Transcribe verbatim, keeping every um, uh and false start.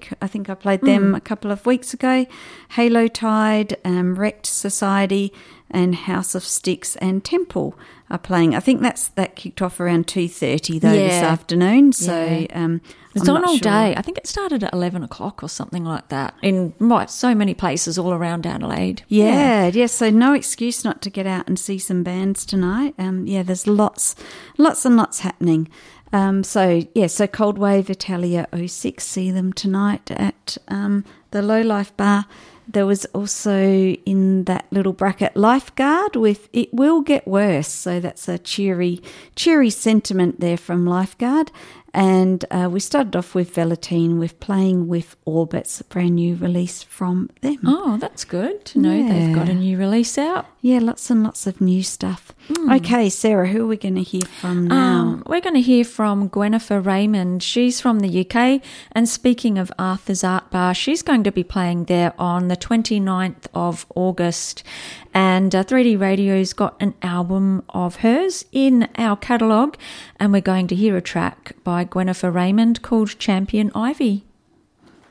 Music. I think I played them mm. a couple of weeks ago. Halo Tide, um, Wrecked Society, and House of Sticks and Temple are playing. I think that's that kicked off around two thirty though yeah. this afternoon. So yeah. um, it's I'm on not all sure. day. I think it started at eleven o'clock or something like that in right, so many places all around Adelaide. Yeah, yeah, yeah. So no excuse not to get out and see some bands tonight. Um, yeah, there's lots, lots and lots happening. Um, so yeah, so Cold Wave Italia oh six, see them tonight at um, the Low Life Bar. There was also in that little bracket Lifeguard with It Will Get Worse. So that's a cheery, cheery sentiment there from Lifeguard. And uh, we started off with Velatine with Playing with Orbits, a brand new release from them. Oh, that's good to know yeah. they've got a new release out. Yeah, lots and lots of new stuff. Mm. Okay, Sarah, who are we going to hear from now? Um, we're going to hear from Gwennifer Raymond. She's from the U K. And speaking of Arthur's Art Bar, she's going to be playing there on the twenty-ninth of August. And uh, three D Radio's got an album of hers in our catalogue. And we're going to hear a track by Gwennifer Raymond called Champion Ivy.